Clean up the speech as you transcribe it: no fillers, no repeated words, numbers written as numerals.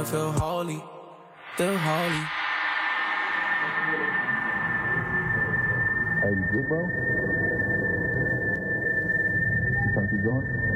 wanna feel holy, feel holy. Hey, you good, bro? You trying to keep going?